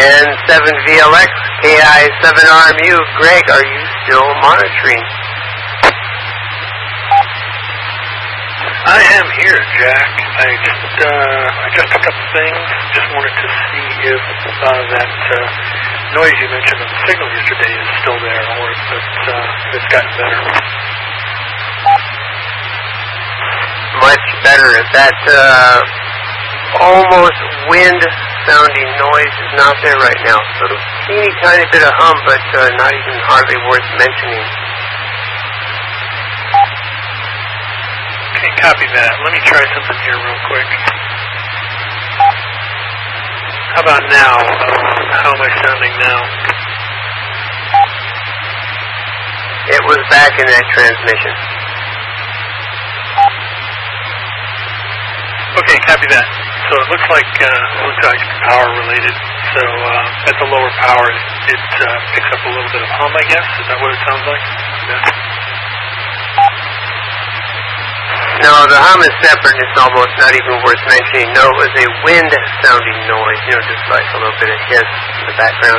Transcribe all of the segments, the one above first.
And 7VLX, KI7RMU. Greg, are you still monitoring? I am here, Jack. I just picked up things. Just wanted to see if that noise you mentioned on the signal yesterday is still there, or if it's gotten better. Much better. That almost wind-sounding noise is not there right now. So a teeny tiny bit of hum, but not even hardly worth mentioning. Okay, copy that. Let me try something here real quick. How about now? How am I sounding now? It was back in that transmission. Okay, copy that. So it looks like power related. So at the lower power, it picks up a little bit of hum, I guess. Is that what it sounds like? Yeah. No, the hum is separate. It's almost not even worth mentioning. No, it was a wind-sounding noise. Just like a little bit of hiss in the background.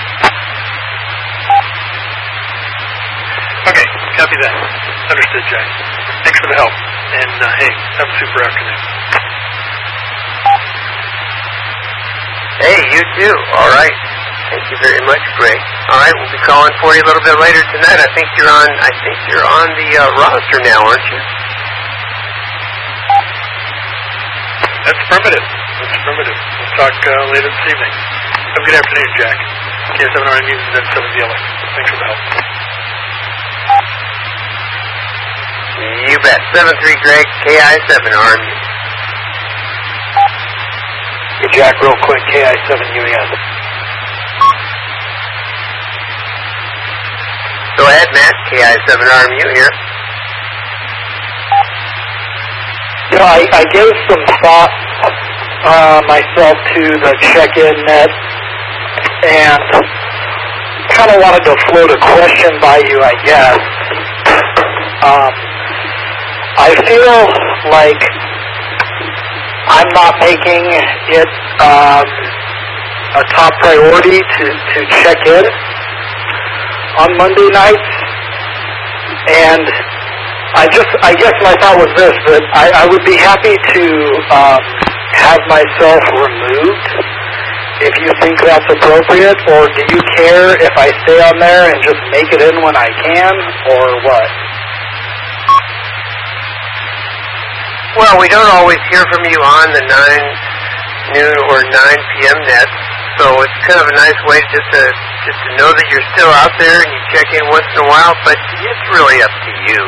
Okay, copy that. Understood, Jack. Thanks for the help. And hey, have a super afternoon. Hey, you too. All right. Thank you very much, Greg. All right, we'll be calling for you a little bit later tonight. I think you're on the roster now, aren't you? That's affirmative. We'll talk later this evening. Have a good afternoon, Jack. KI7RMU News and 7VLX. Thanks for the help. You bet. 7-3 Greg, KI7RMU. Hey, Jack, real quick, KI7UES. Go ahead, Matt. KI7RMU here. I gave some thought myself to the check-in net and kind of wanted to float a question by you, I guess. I feel like I'm not making it a top priority to check in on Monday nights, and I guess my thought was this, that I would be happy to have myself removed if you think that's appropriate, or do you care if I stay on there and just make it in when I can, or what? Well, we don't always hear from you on the 9 noon or 9 p.m. nets, so it's kind of a nice way just to know that you're still out there and you check in once in a while, but it's really up to you.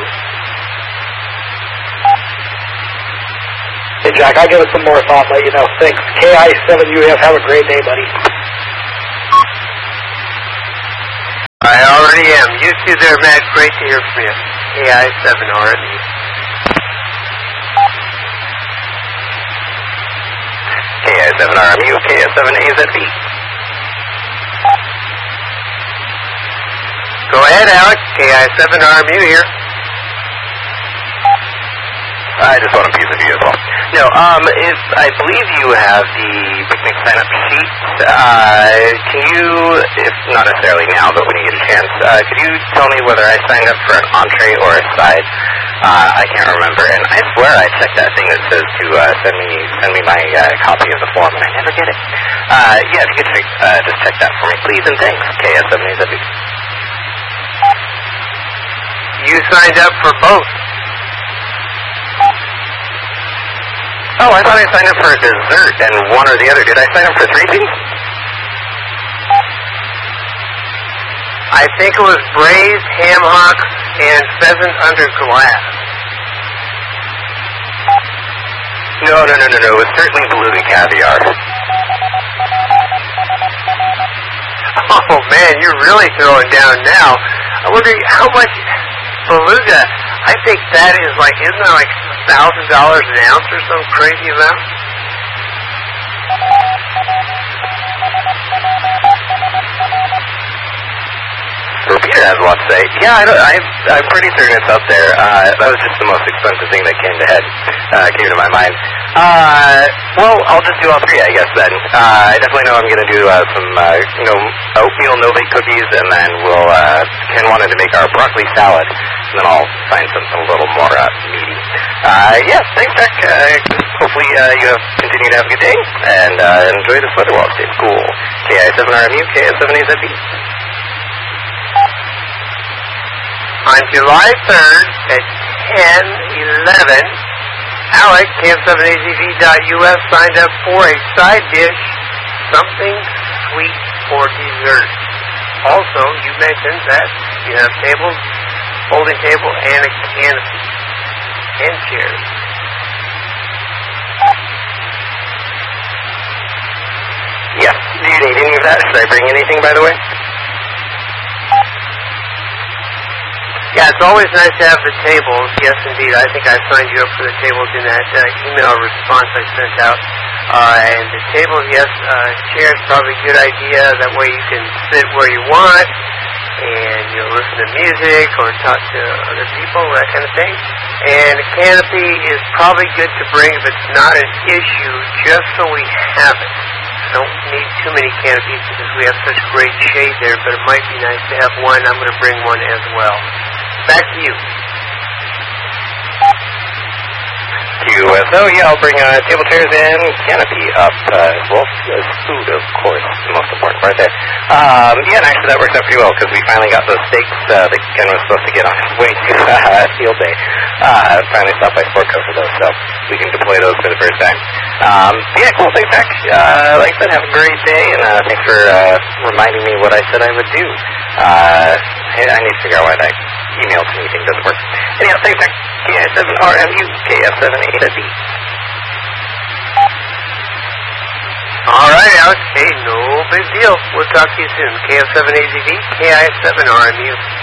Hey, Jack, I'll give it some more thought, let you know. Thanks. KI7UF, have a great day, buddy. I already am. You too there, Matt. Great to hear from you. KI7RMU. KI7RMU, KI7AZB. Go ahead, Alex. KI7RMU here. I just want a piece of you as well. No, I believe you have the picnic sign-up sheet. Can you, if not necessarily now, but when you get a chance, could you tell me whether I signed up for an entree or a side? I can't remember, and I swear I checked that thing that says to send me my copy of the form, and I never get it. Yeah, if you could just check that for me, please, and thanks. KS7AZB. You signed up for both. Oh, I thought I signed up for a dessert and one or the other. Did I sign up for 3 things? I think it was braised ham hocks and pheasant under glass. No. It was certainly beluga caviar. Oh, man, you're really throwing down now. I wonder how much beluga. I think that is like, isn't that like $1,000 an ounce or some crazy amount? Peter has a lot to say. Yeah, I'm pretty certain it's up there. That was just the most expensive thing that came to my mind. Well, I'll just do all three, I guess, then. I definitely know I'm going to do some, oatmeal no-bake cookies, and then Ken wanted to make our broccoli salad, and then I'll find something a little more meaty. Yeah, thanks, Jack. Hopefully you continue to have a good day, and enjoy this weather while it stays cool. KI7RMU, KS7AZB. On July 3rd at 10:11, Alex, KF7AZV.US, signed up for a side dish, something sweet for dessert. Also, you mentioned that you have tables, folding table, and a canopy, and chairs. Yes. Do you need any of that? Should I bring anything, by the way? Yeah, it's always nice to have the tables. Yes, indeed. I think I signed you up for the tables in that email response I sent out. And the tables, yes, chairs, probably a good idea. That way you can sit where you want and listen to music or talk to other people, that kind of thing. And a canopy is probably good to bring if it's not an issue, just so we have it. Don't need too many canopies because we have such great shade there, but it might be nice to have one. I'm going to bring one as well. Back to you. QSO, yeah, I'll bring table chairs and canopy up as well as food, of course, the most important part there. Yeah, and actually that works out pretty well because we finally got those steaks that Ken was supposed to get on his way to field day. Finally stopped by Sportco for those, so we can deploy those for the first time. Yeah, cool, thanks, Jack. Like I said, have a great day, and thanks for reminding me what I said I would do. I need to figure out why that email to me thing doesn't work. Anyhow, thanks, Jack. KI7RMU, KF7AZB. All right, Alex. Hey, no big deal. We'll talk to you soon. KF7AZB, KI7RMU.